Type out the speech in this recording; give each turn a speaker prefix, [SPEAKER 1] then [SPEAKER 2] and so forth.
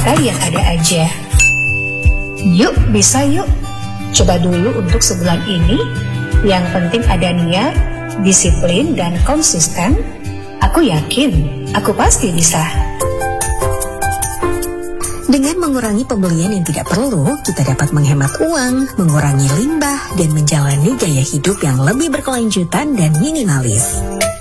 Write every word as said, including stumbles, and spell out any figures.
[SPEAKER 1] pakai yang ada aja. Yuk, bisa yuk. Coba dulu untuk sebulan ini. Yang penting ada niat, disiplin, dan konsisten. Aku yakin, aku pasti bisa.
[SPEAKER 2] Dengan mengurangi pembelian yang tidak perlu, kita dapat menghemat uang, mengurangi limbah, dan menjalani gaya hidup yang lebih berkelanjutan dan minimalis.